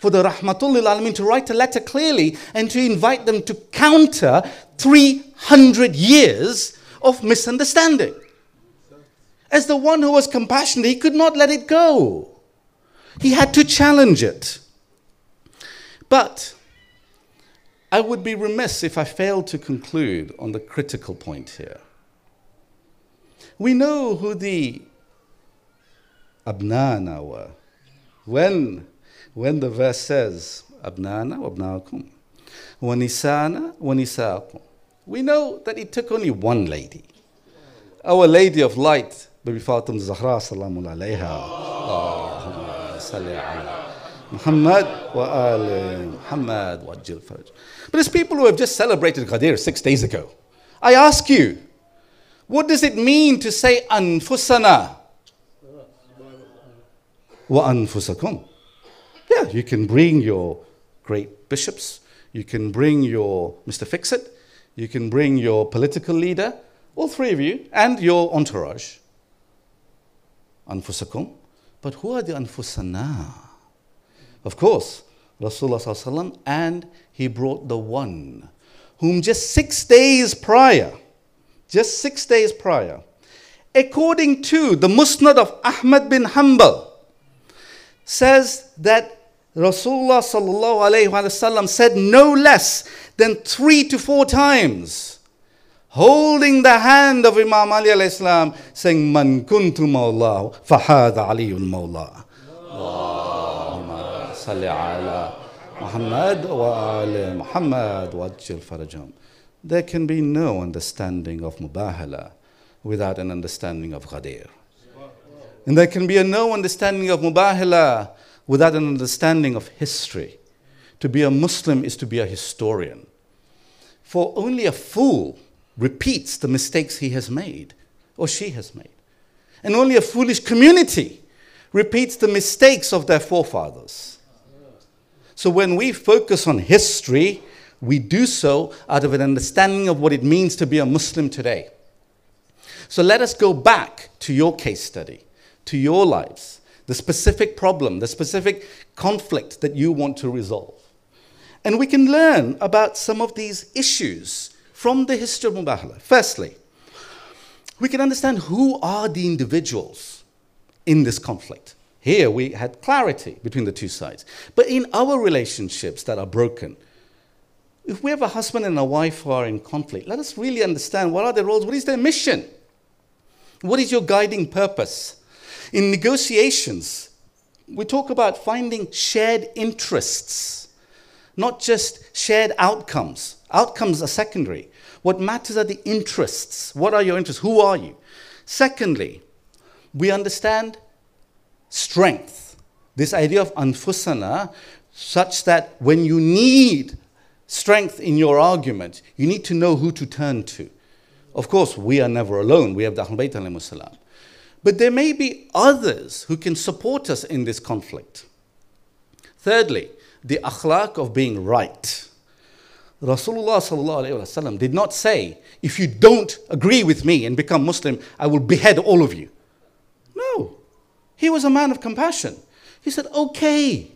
for the Rahmatul Lil Alamin to write a letter clearly and to invite them to counter 300 years of misunderstanding. As the one who was compassionate, he could not let it go. He had to challenge it. But I would be remiss if I failed to conclude on the critical point here. We know who the Abnana were. When the verse says, Abnana wa abnaakum, wa nisana wa nisaakum, we know that it took only one lady. Our Lady of Light, Bibi Fatima Zahra, salamu alayha. Allahumma salli ala Muhammad wa ali Muhammad wa ajil faraj. But as people who have just celebrated Ghadir 6 days ago, I ask you, what does it mean to say anfusana wa anfusakum? Yeah, you can bring your great bishops, you can bring your Mr. Fix-It, you can bring your political leader, all three of you, and your entourage. Anfusakum. But who are the anfusana? Of course, Rasulullah sallallahu alaihi wasallam, and he brought the one whom just 6 days prior, according to the Musnad of Ahmad bin Hanbal, says that Rasulullah sallallahu alaihi wasallam said no less than 3 to 4 times, holding the hand of Imam Ali alayhi salam, saying, Man kuntu mawlahu, fahada aliyun mawla. Allahumma salli ala Muhammad wa ali Muhammad wa ajil farajam. There can be no understanding of Mubahala without an understanding of Ghadir. And there can be no understanding of Mubahala without an understanding of history. To be a Muslim is to be a historian. For only a fool repeats the mistakes he has made or she has made. And only a foolish community repeats the mistakes of their forefathers. So when we focus on history, we do so out of an understanding of what it means to be a Muslim today. So let us go back to your case study, to your lives, the specific problem, the specific conflict that you want to resolve. And we can learn about some of these issues from the history of Mubahala. Firstly, we can understand who are the individuals in this conflict. Here we had clarity between the two sides. But in our relationships that are broken, if we have a husband and a wife who are in conflict, let us really understand what are their roles, what is their mission? What is your guiding purpose? In negotiations, we talk about finding shared interests, not just shared outcomes. Outcomes are secondary. What matters are the interests. What are your interests? Who are you? Secondly, we understand strength. This idea of anfusana, such that when you need strength in your argument, you need to know who to turn to. Of course, we are never alone. We have the Ahlul Bayt alayhimus salam. But there may be others who can support us in this conflict. Thirdly, the akhlaq of being right. Rasulullah sallallahu alayhi wa sallam did not say, if you don't agree with me and become Muslim, I will behead all of you. No. He was a man of compassion. He said, okay,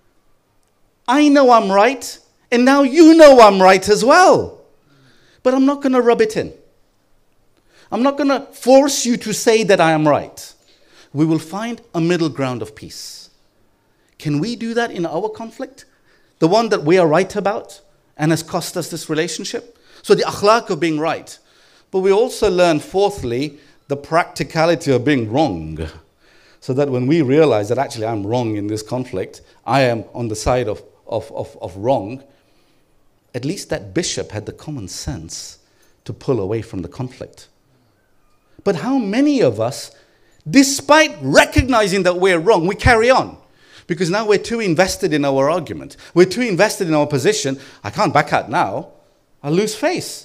I know I'm right, and now you know I'm right as well. But I'm not going to rub it in. I'm not going to force you to say that I am right. We will find a middle ground of peace. Can we do that in our conflict? The one that we are right about and has cost us this relationship? So the akhlaq of being right. But we also learn, fourthly, the practicality of being wrong. So that when we realize that actually I'm wrong in this conflict, I am on the side of wrong, at least that bishop had the common sense to pull away from the conflict. But how many of us, despite recognizing that we're wrong, we carry on? Because now we're too invested in our argument. We're too invested in our position. I can't back out now. I'll lose face.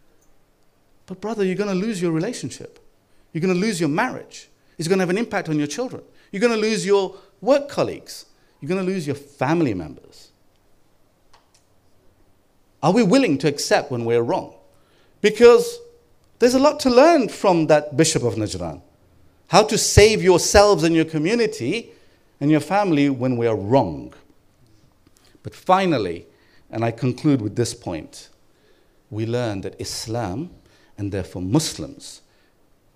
But brother, you're going to lose your relationship. You're going to lose your marriage. It's going to have an impact on your children. You're going to lose your work colleagues. You're going to lose your family members. Are we willing to accept when we're wrong? Because there's a lot to learn from that Bishop of Najran. How to save yourselves and your community and your family when we are wrong. But finally, and I conclude with this point, we learn that Islam, and therefore Muslims,